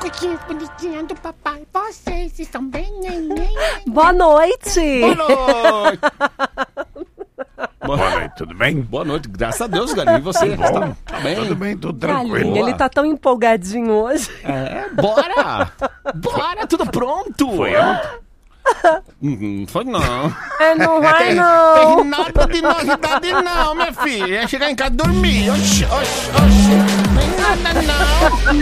coisinhas bonitinhas do papai. Vocês estão bem? Boa noite. Boa noite. Boa noite, tudo bem? Boa noite, graças a Deus, Galinho. E você? Bom, Tá bem? tudo bem, tudo tranquilo. Galinha, ele tá tão empolgadinho hoje. Bora! Bora, tudo pronto! Foi ontem? Foi não. Não vai não. Tem nada de novidade não, minha filha. É chegar em casa e dormir. Oxi. Não tem nada não.